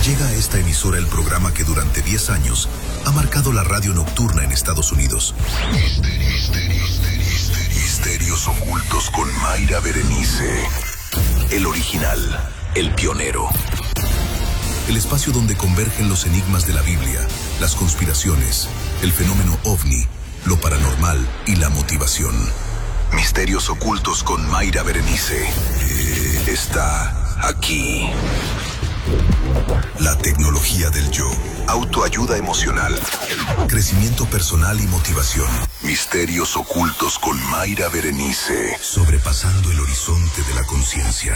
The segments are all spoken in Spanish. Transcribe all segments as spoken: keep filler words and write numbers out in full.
Llega a esta emisora el programa que durante diez años ha marcado la radio nocturna en Estados Unidos. Misterios, misterios, misterios, misterios ocultos con Mayra Berenice. El original, el pionero. El espacio donde convergen los enigmas de la Biblia, las conspiraciones, el fenómeno ovni, lo paranormal y la motivación. Misterios ocultos con Mayra Berenice. Eh, está aquí. La tecnología del yo, autoayuda emocional, crecimiento personal y motivación. Misterios ocultos con Mayra Berenice. Sobrepasando el horizonte de la conciencia.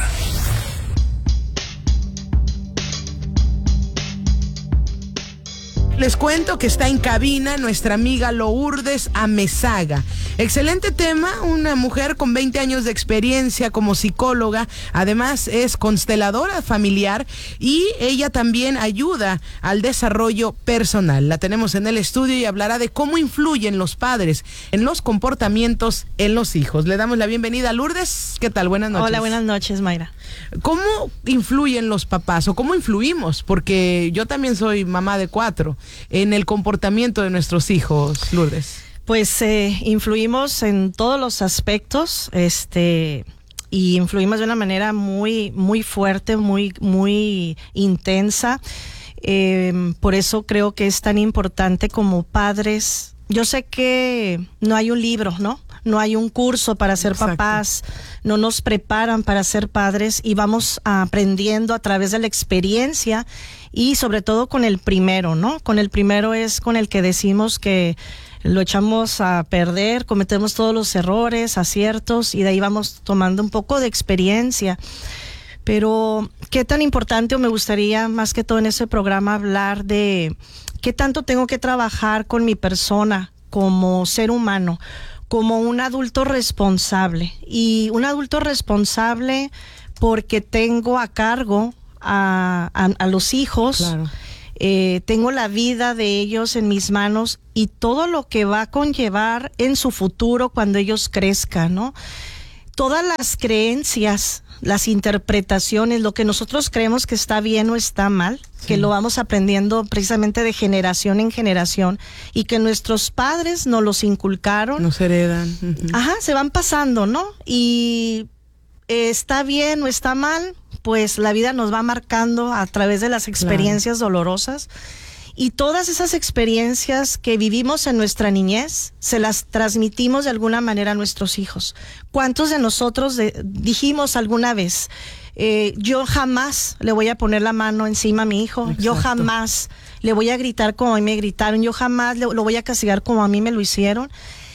Les cuento que está en cabina nuestra amiga Lourdes Amezaga. Excelente tema, una mujer con veinte años de experiencia como psicóloga, además es consteladora familiar y ella también ayuda al desarrollo personal. La tenemos en el estudio y hablará de cómo influyen los padres en los comportamientos en los hijos. Le damos la bienvenida a Lourdes. ¿Qué tal? Buenas noches. Hola, buenas noches, Mayra. ¿Cómo influyen los papás o cómo influimos? Porque yo también soy mamá de cuatro. En el comportamiento de nuestros hijos, Lourdes. Pues eh, influimos en todos los aspectos, este, y influimos de una manera muy, muy fuerte, muy, muy intensa. Eh, por eso creo que es tan importante como padres. Yo sé que no hay un libro, ¿no? No hay un curso para ser Exacto. papás, no nos preparan para ser padres y vamos aprendiendo a través de la experiencia y sobre todo con el primero, ¿no? Con el primero es con el que decimos que lo echamos a perder, cometemos todos los errores, aciertos y de ahí vamos tomando un poco de experiencia. Pero qué tan importante, o me gustaría más que todo en este programa hablar de qué tanto tengo que trabajar con mi persona como ser humano, como un adulto responsable. Y un adulto responsable porque tengo a cargo a, a, a los hijos, claro. eh, tengo la vida de ellos en mis manos y todo lo que va a conllevar en su futuro cuando ellos crezcan, ¿no? Todas las creencias, las interpretaciones, lo que nosotros creemos que está bien o está mal, sí. que lo vamos aprendiendo precisamente de generación en generación y que nuestros padres nos los inculcaron. Nos heredan. Uh-huh. Ajá, se van pasando, ¿no? Y eh, está bien o está mal, pues la vida nos va marcando a través de las experiencias claro. dolorosas. Y todas esas experiencias que vivimos en nuestra niñez, se las transmitimos de alguna manera a nuestros hijos. ¿Cuántos de nosotros de, dijimos alguna vez, eh, yo jamás le voy a poner la mano encima a mi hijo, Exacto. yo jamás le voy a gritar como a mí me gritaron, yo jamás le, lo voy a castigar como a mí me lo hicieron?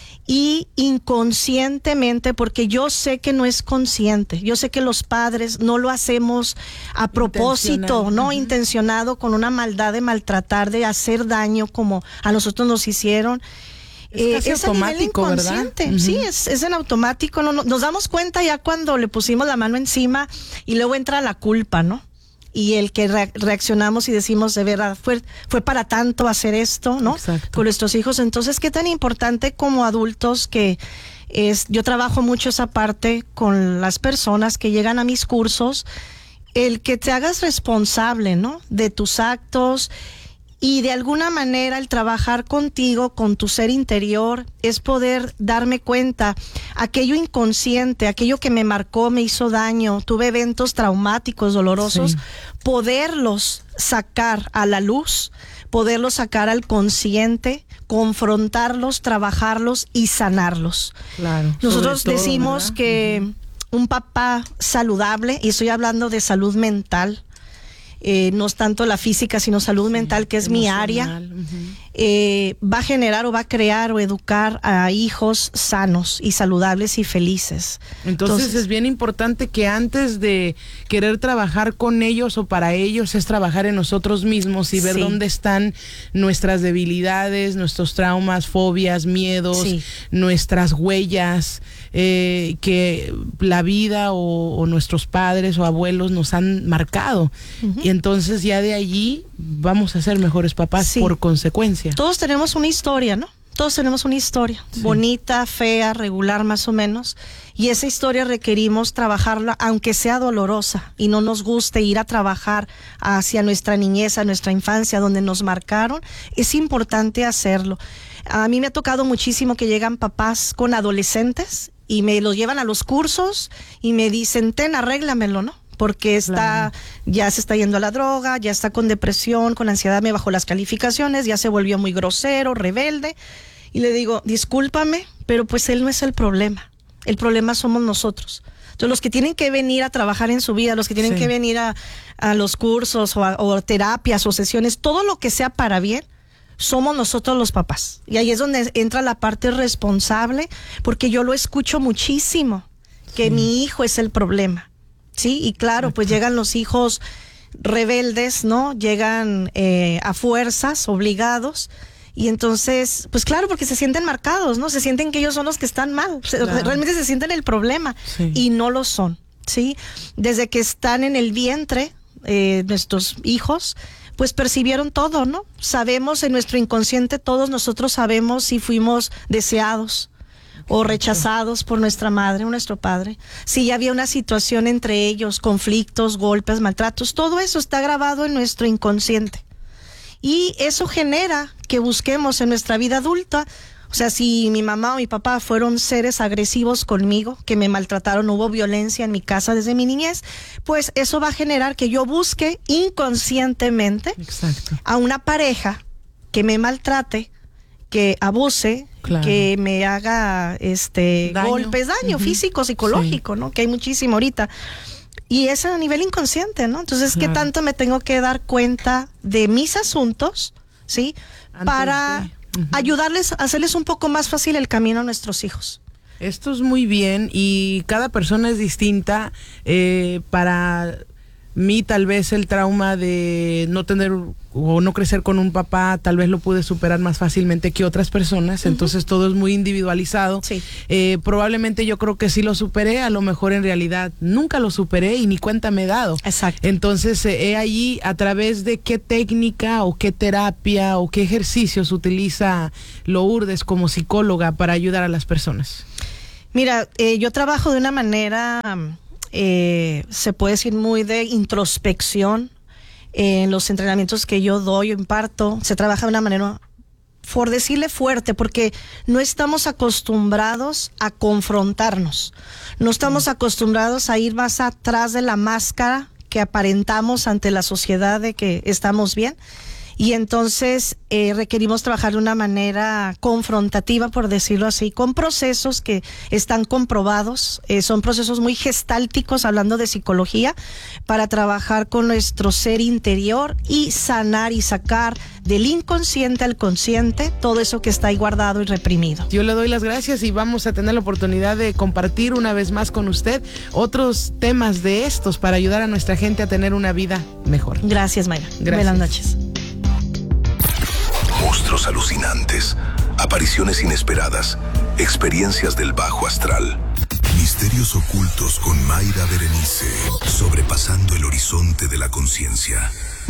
Y inconscientemente, porque yo sé que no es consciente, yo sé que los padres no lo hacemos a propósito, no uh-huh. intencionado, con una maldad de maltratar, de hacer daño como a nosotros nos hicieron. Es, eh, casi es automático, a nivel inconsciente, ¿verdad? Uh-huh. Sí, es, es en automático, no, no, nos damos cuenta ya cuando le pusimos la mano encima y luego entra la culpa, ¿no? Y el que re- reaccionamos y decimos, de verdad, fue, fue para tanto hacer esto, ¿no? Exacto. Con nuestros hijos. Entonces, qué tan importante como adultos que es, yo trabajo mucho esa parte con las personas que llegan a mis cursos, el que te hagas responsable, ¿no? De tus actos. Y de alguna manera el trabajar contigo, con tu ser interior, es poder darme cuenta, aquello inconsciente, aquello que me marcó, me hizo daño, tuve eventos traumáticos, dolorosos, sí. poderlos sacar a la luz, poderlos sacar al consciente, confrontarlos, trabajarlos y sanarlos. Claro, nosotros todo, decimos ¿verdad? que uh-huh. un papá saludable, y estoy hablando de salud mental, Eh, no es tanto la física, sino salud sí, mental, que es mi área, uh-huh. eh, va a generar o va a crear o educar a hijos sanos y saludables y felices. Entonces, Entonces es bien importante que antes de querer trabajar con ellos o para ellos, es trabajar en nosotros mismos y ver sí. dónde están nuestras debilidades, nuestros traumas, fobias, miedos, sí. nuestras huellas, eh, que la vida o, o nuestros padres o abuelos nos han marcado. Uh-huh. Y entonces ya de allí vamos a ser mejores papás sí. por consecuencia. Todos tenemos una historia, ¿no? Todos tenemos una historia, sí. bonita, fea, regular más o menos, y esa historia requerimos trabajarla aunque sea dolorosa y no nos guste ir a trabajar hacia nuestra niñez, a nuestra infancia, donde nos marcaron. Es importante hacerlo. A mí me ha tocado muchísimo que llegan papás con adolescentes y me los llevan a los cursos y me dicen, ten, arréglamelo, ¿no? Porque está, claro. ya se está yendo a la droga, ya está con depresión, con ansiedad, me bajó las calificaciones, ya se volvió muy grosero, rebelde. Y le digo, discúlpame, pero pues él no es el problema. El problema somos nosotros. Entonces, los que tienen que venir a trabajar en su vida, los que tienen sí. que venir a, a los cursos o, a, o terapias o sesiones, todo lo que sea para bien, somos nosotros los papás. Y ahí es donde entra la parte responsable, porque yo lo escucho muchísimo, que sí. mi hijo es el problema. Sí, y claro, pues llegan los hijos rebeldes, ¿no? Llegan eh, a fuerzas, obligados, y entonces, pues claro, porque se sienten marcados, ¿no? Se sienten que ellos son los que están mal, claro. realmente se sienten el problema, sí. y no lo son, ¿sí? Desde que están en el vientre, eh, nuestros hijos, pues percibieron todo, ¿no? Sabemos en nuestro inconsciente, todos nosotros sabemos si fuimos deseados, o rechazados por nuestra madre o nuestro padre, si ya había una situación entre ellos, conflictos, golpes, maltratos, todo eso está grabado en nuestro inconsciente. Y eso genera que busquemos en nuestra vida adulta, o sea, si mi mamá o mi papá fueron seres agresivos conmigo, que me maltrataron, hubo violencia en mi casa desde mi niñez, pues eso va a generar que yo busque inconscientemente Exacto. a una pareja que me maltrate, que abuse, claro. que me haga este daño. golpes, daño uh-huh. físico, psicológico, sí. ¿no? Que hay muchísimo ahorita. Y es a nivel inconsciente, ¿no? Entonces, claro. ¿qué tanto me tengo que dar cuenta de mis asuntos, sí? Antes para de... uh-huh. ayudarles, hacerles un poco más fácil el camino a nuestros hijos. Esto es muy bien, y cada persona es distinta. Eh, para mí, tal vez el trauma de no tener o no crecer con un papá, tal vez lo pude superar más fácilmente que otras personas, uh-huh. entonces todo es muy individualizado. Sí. Eh, probablemente yo creo que sí lo superé, a lo mejor en realidad nunca lo superé y ni cuenta me he dado. Exacto. Entonces, eh, he allí a través de qué técnica o qué terapia o qué ejercicios utiliza Lourdes como psicóloga para ayudar a las personas. Mira, eh, yo trabajo de una manera... Eh, se puede decir muy de introspección. En eh, los entrenamientos que yo doy o imparto, se trabaja de una manera, por decirle, fuerte, porque no estamos acostumbrados a confrontarnos, no estamos acostumbrados a ir más atrás de la máscara que aparentamos ante la sociedad de que estamos bien. Y entonces eh, requerimos trabajar de una manera confrontativa, por decirlo así, con procesos que están comprobados, eh, son procesos muy gestálticos, hablando de psicología, para trabajar con nuestro ser interior y sanar y sacar del inconsciente al consciente todo eso que está ahí guardado y reprimido. Yo le doy las gracias y vamos a tener la oportunidad de compartir una vez más con usted otros temas de estos para ayudar a nuestra gente a tener una vida mejor. Gracias, Mayra. Gracias. Buenas noches. Monstruos alucinantes, apariciones inesperadas, experiencias del bajo astral. Misterios ocultos con Mayra Berenice, sobrepasando el horizonte de la conciencia.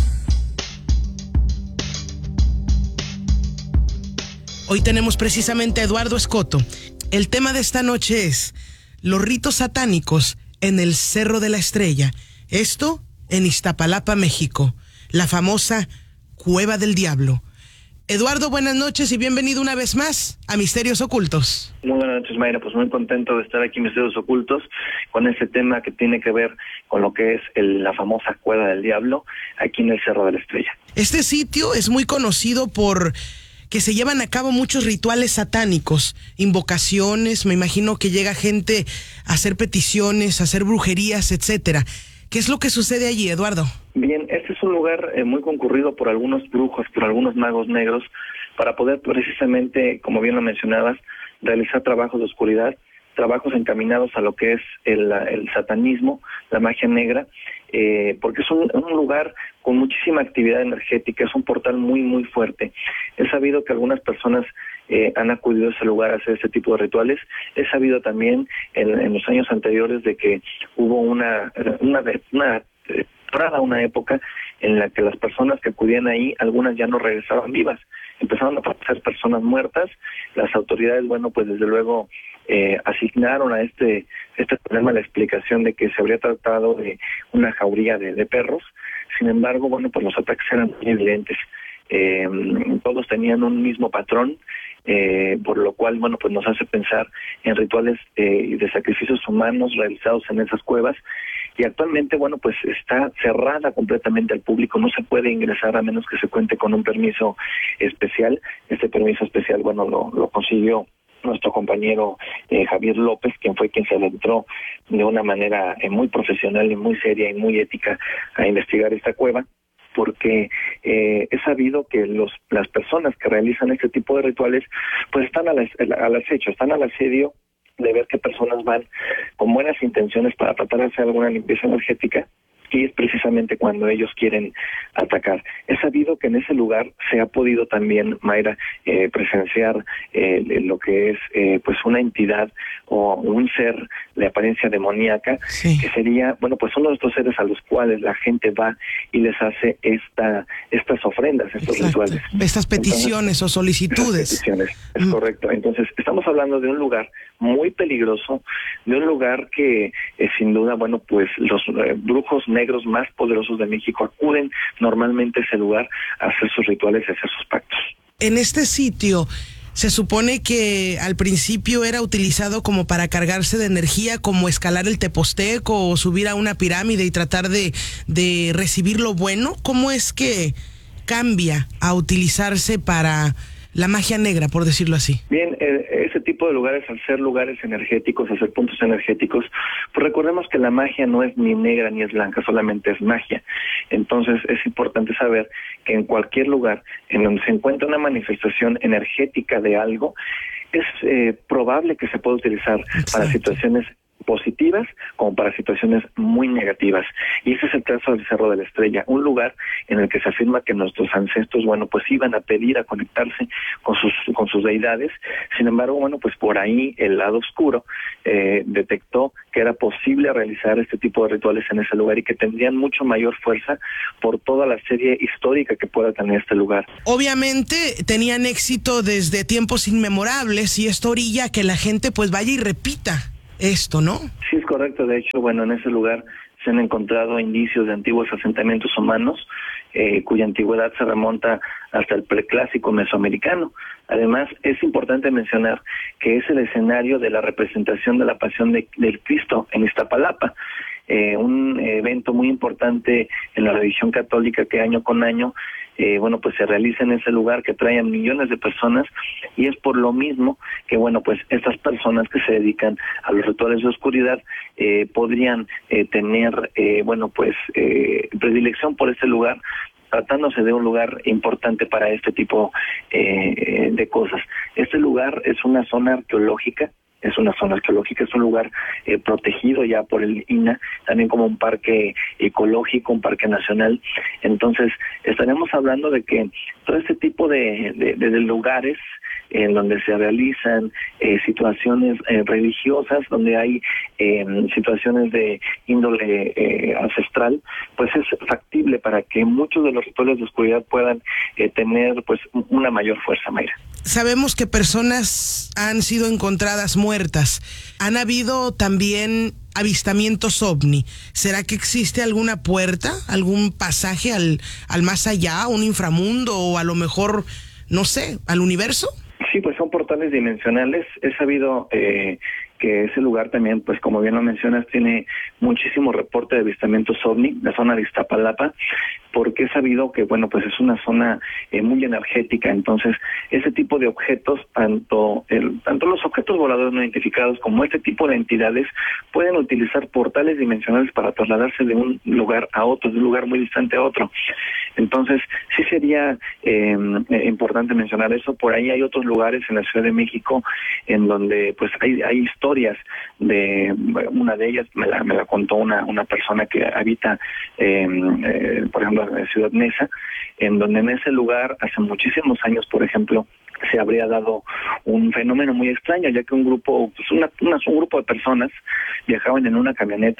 Hoy tenemos precisamente a Eduardo Escoto. El tema de esta noche es los ritos satánicos en el Cerro de la Estrella. Esto en Iztapalapa, México, la famosa Cueva del Diablo. Eduardo, buenas noches y bienvenido una vez más a Misterios Ocultos. Muy buenas noches, Mayra. Pues muy contento de estar aquí en Misterios Ocultos con este tema que tiene que ver con lo que es el, la famosa Cueva del Diablo aquí en el Cerro de la Estrella. Este sitio es muy conocido por que se llevan a cabo muchos rituales satánicos, invocaciones, me imagino que llega gente a hacer peticiones, a hacer brujerías, etcétera. ¿Qué es lo que sucede allí, Eduardo? Bien, este es un lugar eh, muy concurrido por algunos brujos, por algunos magos negros, para poder precisamente, como bien lo mencionabas, realizar trabajos de oscuridad, trabajos encaminados a lo que es el, el satanismo, la magia negra, eh, porque es un, un lugar con muchísima actividad energética, es un portal muy, muy fuerte. He sabido que algunas personas eh, han acudido a ese lugar a hacer este tipo de rituales. He sabido también en, en los años anteriores de que hubo una, una, una, una, una época en la que las personas que acudían ahí, algunas ya no regresaban vivas. empezaron a aparecer personas muertas. Las autoridades, bueno, pues desde luego eh, asignaron a este este problema la explicación de que se habría tratado de una jauría de, de perros. Sin embargo, bueno, pues los ataques eran muy evidentes. Eh, todos tenían un mismo patrón, eh, por lo cual, bueno, pues nos hace pensar en rituales eh, de sacrificios humanos realizados en esas cuevas. Y actualmente, bueno, pues está cerrada completamente al público, no se puede ingresar a menos que se cuente con un permiso especial. Este permiso especial, bueno, lo, lo consiguió nuestro compañero eh, Javier López, quien fue quien se adentró de una manera eh, muy profesional y muy seria y muy ética a investigar esta cueva, porque eh, es sabido que los las personas que realizan este tipo de rituales pues están al, al acecho, están al asedio de ver qué personas van con buenas intenciones para tratar de hacer alguna limpieza energética, y es precisamente cuando ellos quieren atacar. Es sabido que en ese lugar se ha podido también, Mayra, eh, presenciar eh, lo que es eh, pues una entidad o un ser de apariencia demoníaca, sí, que sería, bueno, pues uno de estos seres a los cuales la gente va y les hace esta estas ofrendas, estos Exacto. rituales. Estas peticiones Entonces, o solicitudes. Peticiones, es mm. correcto. Entonces, estamos hablando de un lugar muy peligroso, de un lugar que eh, sin duda, bueno, pues los eh, brujos negros más poderosos de México acuden normalmente a ese lugar a hacer sus rituales y a hacer sus pactos. En este sitio se supone que al principio era utilizado como para cargarse de energía, como escalar el Teposteco o subir a una pirámide y tratar de, de recibir lo bueno. ¿Cómo es que cambia a utilizarse para la magia negra, por decirlo así? Bien, eh, ese tipo de lugares, al ser lugares energéticos, al ser puntos energéticos, pues recordemos que la magia no es ni negra ni es blanca, solamente es magia. Entonces es importante saber que en cualquier lugar en donde se encuentra una manifestación energética de algo, es eh, probable que se pueda utilizar Exacto. para situaciones positivas como para situaciones muy negativas. Y ese es el caso del Cerro de la Estrella, un lugar en el que se afirma que nuestros ancestros, bueno, pues iban a pedir a conectarse con sus con sus deidades. Sin embargo, bueno, pues por ahí el lado oscuro eh, detectó que era posible realizar este tipo de rituales en ese lugar y que tendrían mucho mayor fuerza por toda la serie histórica que pueda tener este lugar. Obviamente tenían éxito desde tiempos inmemorables y esto orilla que la gente pues vaya y repita esto, ¿no? Sí, es correcto. De hecho, bueno, en ese lugar se han encontrado indicios de antiguos asentamientos humanos, eh, cuya antigüedad se remonta hasta el preclásico mesoamericano. Además, es importante mencionar que es el escenario de la representación de la Pasión de, del Cristo en Iztapalapa, eh, un evento muy importante en la religión católica que año con año Eh, bueno, pues se realiza en ese lugar, que trae a millones de personas, y es por lo mismo que, bueno, pues estas personas que se dedican a los rituales de oscuridad eh, podrían eh, tener, eh, bueno, pues eh, predilección por este lugar, tratándose de un lugar importante para este tipo eh, de cosas. Este lugar es una zona arqueológica, es una zona arqueológica, es un lugar eh, protegido ya por el I N A, también como un parque ecológico, un parque nacional. Entonces, estaremos hablando de que todo este tipo de, de, de, de lugares en donde se realizan eh, situaciones eh, religiosas, donde hay eh, situaciones de índole eh, ancestral, pues es factible para que muchos de los rituales de oscuridad puedan eh, tener pues una mayor fuerza, Mayra. Sabemos que personas han sido encontradas muertas. Han habido también avistamientos ovni. ¿Será que existe alguna puerta, algún pasaje al, al más allá, un inframundo o a lo mejor, no sé, al universo? Sí, pues son portales dimensionales. He sabido eh, que ese lugar también, pues como bien lo mencionas, tiene muchísimo reporte de avistamientos ovni, la zona de Iztapalapa, porque he sabido que, bueno, pues es una zona eh, muy energética. Entonces, ese tipo de objetos, tanto el, tanto los objetos voladores no identificados como este tipo de entidades, pueden utilizar portales dimensionales para trasladarse de un lugar a otro, de un lugar muy distante a otro. Entonces, sí sería eh, importante mencionar eso. Por ahí hay otros lugares en la Ciudad de México en donde, pues, hay, hay historias de, una de ellas me la, me la contó una, una persona que habita, eh, eh, por ejemplo, en Ciudad Neza, en donde en ese lugar, hace muchísimos años, por ejemplo, se habría dado un fenómeno muy extraño, ya que un grupo, pues una, una, un grupo de personas viajaban en una camioneta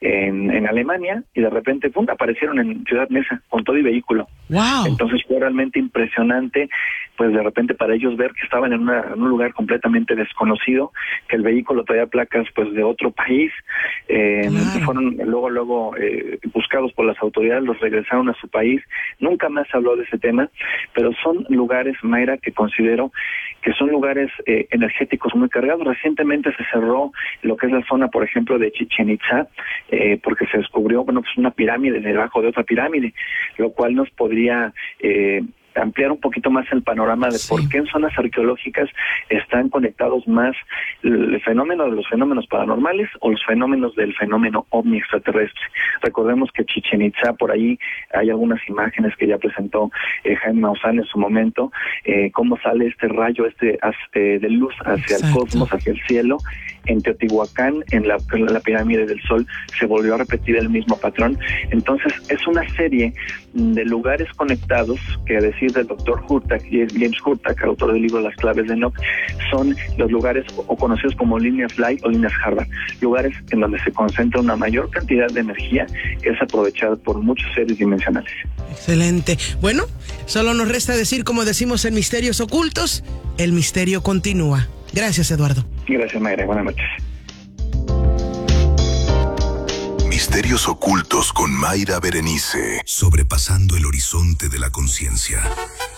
en, en Alemania y de repente ¡pum!, aparecieron en Ciudad Neza con todo y vehículo. Wow. Entonces fue realmente impresionante, pues de repente para ellos ver que estaban en, una, en un lugar completamente desconocido, que el vehículo traía placas pues de otro país, eh, claro. Fueron luego luego eh, buscados por las autoridades, los regresaron a su país, nunca más se habló de ese tema, pero son lugares, Mayra, que considero que son lugares eh, energéticos muy cargados. Recientemente se cerró lo que es la zona, por ejemplo, de Chichén Itzá, eh, porque se descubrió, bueno, pues una pirámide debajo de otra pirámide, lo cual nos podría eh, ampliar un poquito más el panorama de sí. por qué en zonas arqueológicas están conectados más el fenómeno de los fenómenos paranormales o los fenómenos del fenómeno ovni extraterrestre. Recordemos que Chichén Itzá, por ahí hay algunas imágenes que ya presentó eh, Jaime Maussan en su momento, eh, cómo sale este rayo este eh, de luz hacia Exacto. el cosmos, hacia el cielo. En Teotihuacán, en la, en la pirámide del Sol, se volvió a repetir el mismo patrón. Entonces, es una serie de lugares conectados que, a decir del doctor Hurtak, James Hurtak, autor del libro Las claves de Enoch, son los lugares o conocidos como líneas Light o líneas Harvard, lugares en donde se concentra una mayor cantidad de energía que es aprovechada por muchos seres dimensionales. Excelente. Bueno, solo nos resta decir, como decimos en Misterios Ocultos, el misterio continúa. Gracias, Eduardo. Gracias, Mayra. Buenas noches. Misterios Ocultos con Mayra Berenice, sobrepasando el horizonte de la conciencia.